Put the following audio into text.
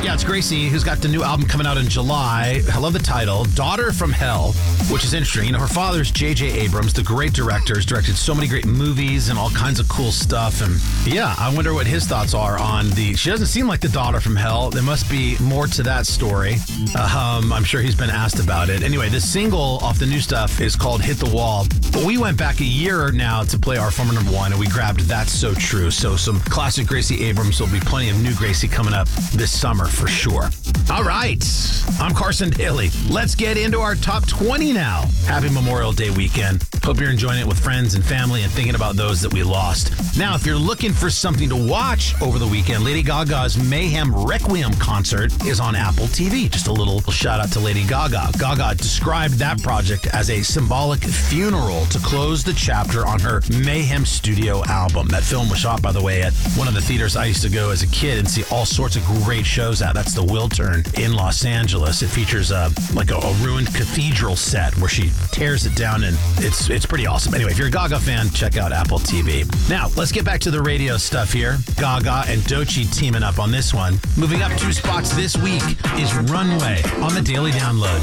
Yeah, it's Gracie, who's got the new album coming out in July. I love the title, Daughter from Hell, which is interesting. You know, her father's J.J. Abrams, the great director, has directed so many great movies and all kinds of cool stuff. And yeah, I wonder what his thoughts are on she doesn't seem like the daughter from hell. There must be more to that story. I'm sure he's been asked about it. Anyway, this single off the new stuff is called Hit the Wall. But we went back a year now to play our former number one, and we grabbed That's So True. So some classic Gracie Abrams. There'll be plenty of new Gracie coming up this summer for sure. All right. I'm Carson Daly. Let's get into our top 20 now. Happy Memorial Day weekend. Hope you're enjoying it with friends and family and thinking about those that we lost. Now, if you're looking for something to watch over the weekend, Lady Gaga's Mayhem Requiem concert is on Apple TV. Just a little shout out to Lady Gaga. Gaga described that project as a symbolic funeral to close the chapter on her Mayhem studio album. That film was shot, by the way, at one of the theaters I used to go as a kid and see all sorts of great shows at. That's the Wiltern in Los Angeles. It features a ruined cathedral set where she tears it down, and it's pretty awesome. Anyway, if you're a Gaga fan, check out Apple TV. Now, let's get back to the radio stuff here. Gaga and Doechii teaming up on this one. Moving up 2 spots this week is Runway on the Daily Download.